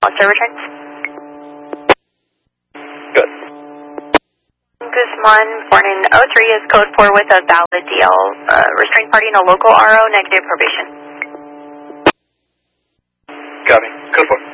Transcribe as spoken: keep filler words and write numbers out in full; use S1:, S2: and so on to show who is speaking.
S1: Monster returns.
S2: Good.
S1: Guzman, born in oh three, is code four with a valid D L. Uh, restraint party, no local R O, negative probation.
S2: Copy. Code four.